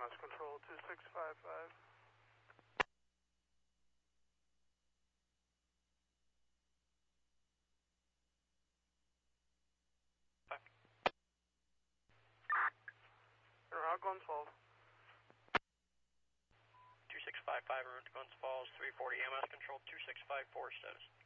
EMS Control 2655. Route Glens Falls. 2655, we're into Glens Falls, 340 EMS Control 2654 status.